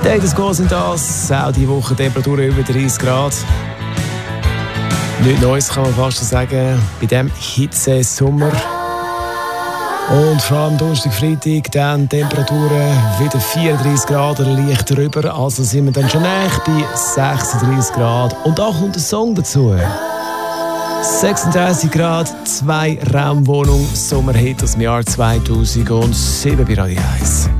Status Quo sind das. Auch diese Woche Temperaturen über 30 Grad. Nichts Neues kann man fast sagen bei diesem Hitze-Sommer. Und vor allem Donnerstag, Freitag, dann Temperaturen wieder 34 Grad oder leicht drüber. Also sind wir dann schon näher bei 36 Grad. Und da kommt ein Song dazu. 36 Grad, 2 Raumwohnung, Sommerhit aus dem Jahr 2007 bei Radio 1.